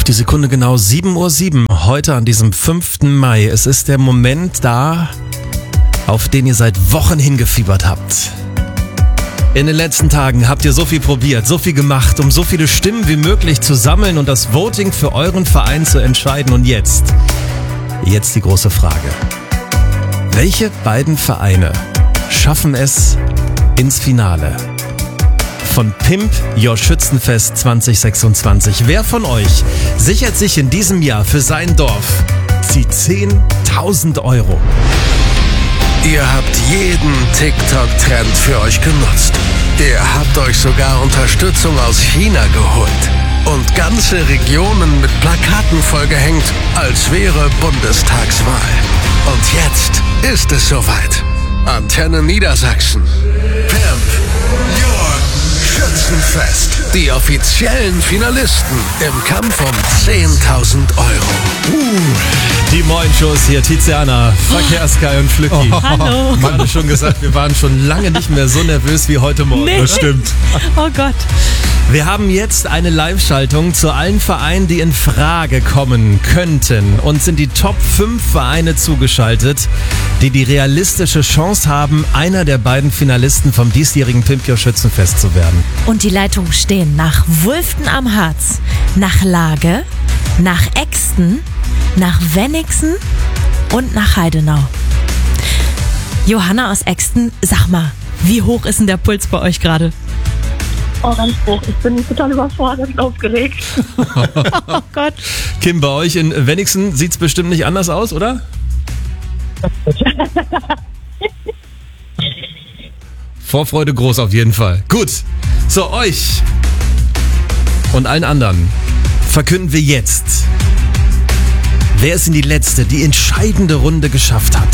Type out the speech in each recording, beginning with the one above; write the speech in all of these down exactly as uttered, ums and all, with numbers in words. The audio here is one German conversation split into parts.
Auf die Sekunde genau sieben Uhr sieben, heute an diesem fünften Mai. Es ist der Moment da, auf den ihr seit Wochen hingefiebert habt. In den letzten Tagen habt ihr so viel probiert, so viel gemacht, um so viele Stimmen wie möglich zu sammeln und das Voting für euren Verein zu entscheiden. Und jetzt, jetzt die große Frage. Welche beiden Vereine schaffen es ins Finale von Pimp Your Schützenfest zwanzig sechsundzwanzig? Wer von euch sichert sich in diesem Jahr für sein Dorf die zehntausend Euro? Ihr habt jeden TikTok-Trend für euch genutzt. Ihr habt euch sogar Unterstützung aus China geholt und ganze Regionen mit Plakaten vollgehängt, als wäre Bundestagswahl. Und jetzt ist es soweit. Antenne Niedersachsen. Pimp Your Schützenfest. Die offiziellen Finalisten im Kampf um zehntausend Euro. Uh, die Moin-Shows hier, Tiziana, Verkehrssky und Flücki. Oh, hallo. Ich hatte schon gesagt, wir waren schon lange nicht mehr so nervös wie heute Morgen. Nee. Das stimmt. Oh Gott. Wir haben jetzt eine Live-Schaltung zu allen Vereinen, die in Frage kommen könnten. Und sind die Top fünf Vereine zugeschaltet, die die realistische Chance haben, einer der beiden Finalisten vom diesjährigen Pimp Your Schützenfest zu werden. Und die Leitungen stehen nach Wulften am Harz, nach Lage, nach Exten, nach Wenigsen und nach Heidenau. Johanna aus Exten, sag mal, wie hoch ist denn der Puls bei euch gerade? Oh, ganz hoch. Ich bin total überfordert und aufgeregt. Oh Gott. Kim, bei euch in Wenigsen sieht es bestimmt nicht anders aus, oder? Vorfreude groß auf jeden Fall. Gut, so euch und allen anderen verkünden wir jetzt, wer es in die letzte, die entscheidende Runde geschafft hat.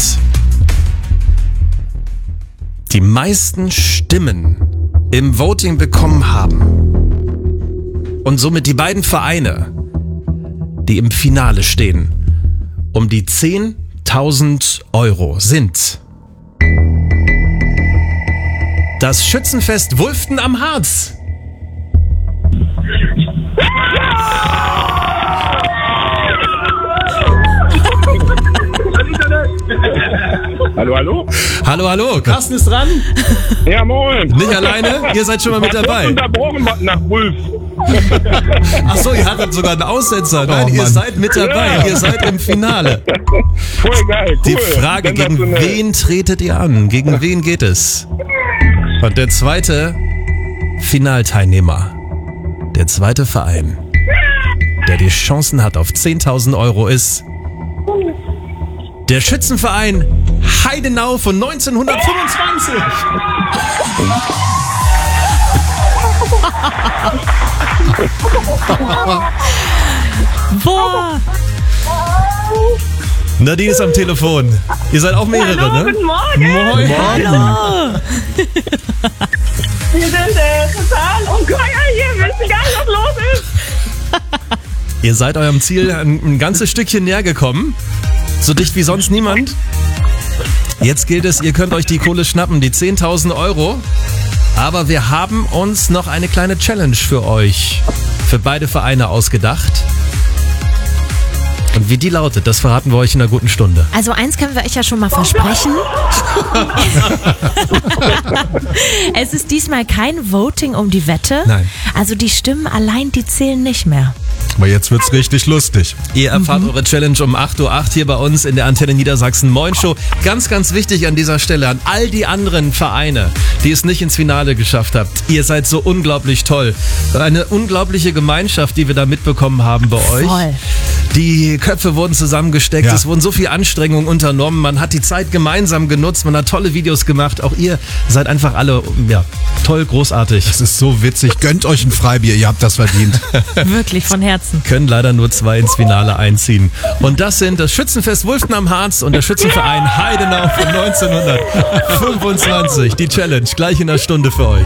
Die meisten Stimmen im Voting bekommen haben und somit die beiden Vereine, die im Finale stehen, um die zehntausend Euro sind das Schützenfest Wulften am Harz. Hallo, hallo? Hallo, hallo, Carsten ist dran. Ja, moin. Nicht alleine, ihr seid schon mal mit dabei. Unterbrochen nach Wulf. Achso, ihr hattet sogar einen Aussetzer. Nein, Oh, ihr Mann. seid mit dabei, Ja. ihr seid im Finale. Voll geil, cool. Die Frage, gegen Sensationell. wen tretet ihr an? Gegen wen geht es? Und der zweite Finalteilnehmer, der zweite Verein, der die Chancen hat auf zehntausend Euro ist der Schützenverein Heidenau von neunzehnhundertfünfundzwanzig. Boah. Nadine ist am Telefon. Ihr seid auch mehrere, Hallo, ne? guten Morgen. Moin. Hallo. Wir sind äh, total oh Gott, hier, wir wissen gar nicht, was los ist. Ihr seid eurem Ziel ein, ein ganzes Stückchen näher gekommen. So dicht wie sonst niemand. Jetzt gilt es, ihr könnt euch die Kohle schnappen, die zehntausend Euro. Aber wir haben uns noch eine kleine Challenge für euch, für beide Vereine ausgedacht. Und wie die lautet, das verraten wir euch in einer guten Stunde. Also eins können wir euch ja schon mal versprechen. Es ist diesmal kein Voting um die Wette. Nein. Also die Stimmen allein, die zählen nicht mehr. Aber jetzt wird's richtig lustig. Ihr erfahrt eure Challenge um acht Uhr acht hier bei uns in der Antenne Niedersachsen Moin Show. Ganz, ganz wichtig an dieser Stelle an all die anderen Vereine, die es nicht ins Finale geschafft habt. Ihr seid so unglaublich toll. Eine unglaubliche Gemeinschaft, die wir da mitbekommen haben bei euch. Voll. Die Köpfe wurden zusammengesteckt, Ja. es wurden so viele Anstrengungen unternommen, man hat die Zeit gemeinsam genutzt, man hat tolle Videos gemacht. Auch ihr seid einfach alle, ja, toll, großartig. Das ist so witzig. Gönnt euch ein Freibier, ihr habt das verdient. Wirklich von Herzen. Können leider nur zwei ins Finale einziehen. Und das sind das Schützenfest Wulften am Harz und der Schützenverein Heidenau von neunzehnhundertfünfundzwanzig. Die Challenge gleich in einer Stunde für euch.